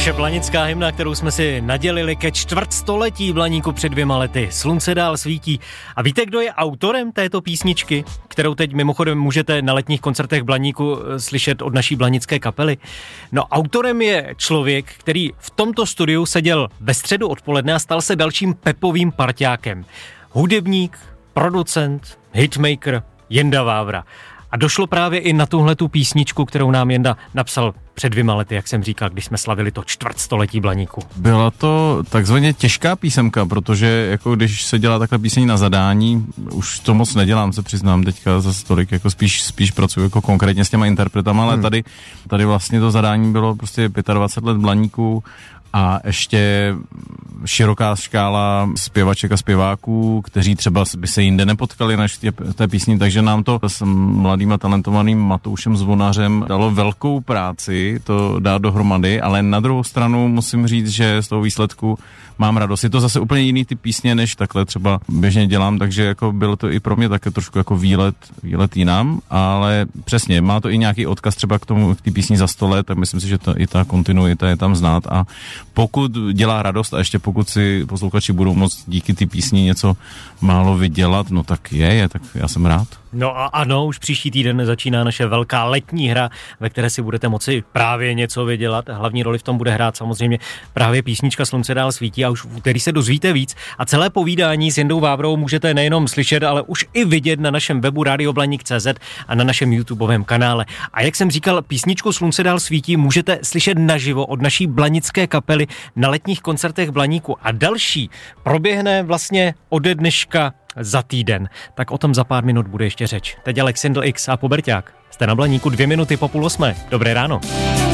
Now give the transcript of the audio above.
Naše blanická hymna, kterou jsme si nadělili ke čtvrtstoletí Blaníku před 2 lety. Slunce dál svítí. A víte, kdo je autorem této písničky, kterou teď mimochodem můžete na letních koncertech Blaníku slyšet od naší blanické kapely? No, autorem je člověk, který v tomto studiu seděl ve středu odpoledne a stal se dalším Pepovým parťákem. Hudebník, producent, hitmaker Jenda Vávra. A došlo právě i na tuhletu písničku, kterou nám Jenda napsal před 2 lety, jak jsem říkal, když jsme slavili to čtvrtstoletí Blaníku. Byla to takzvaně těžká písemka, protože jako když se dělá takhle píseň na zadání, už to moc nedělám, se přiznám teďka zase tolik, jako spíš pracuji jako konkrétně s těma interpretama, ale tady vlastně to zadání bylo prostě 25 let Blaníku a ještě široká škála zpěvaček a zpěváků, kteří třeba by se jinde nepotkali než té písni, takže nám to s mladým a talentovaným Matoušem Zvonařem dalo velkou práci to dát dohromady, ale na druhou stranu musím říct, že z toho výsledku mám radost. Je to zase úplně jiný typ písně, než takhle třeba běžně dělám, takže jako bylo to i pro mě také trošku jako výlet jinam, ale přesně, má to i nějaký odkaz třeba k té písni za 100 let, tak myslím si, že i ta kontinuita je tam znát a pokud dělá radost a ještě pokud si posluchači budou moct díky ty písni něco málo vydělat, no tak tak já jsem rád. No a ano, už příští týden začíná naše velká letní hra, ve které si budete moci právě něco vydělat. Hlavní roli v tom bude hrát samozřejmě právě písnička Slunce dál svítí a už v úterý se dozvíte víc. A celé povídání s Jendou Vávrou můžete nejenom slyšet, ale už i vidět na našem webu radioblanik.cz a na našem YouTubeovém kanále. A jak jsem říkal, písničku Slunce dál svítí můžete slyšet naživo od naší blanické kapely na letních koncertech Blaníku. A další proběhne vlastně ode dneška za týden. Tak o tom za pár minut bude ještě řeč. Teď Alexander X a Poberťák. Jste na Blaníku 2 minuty po 7:30. Dobré ráno.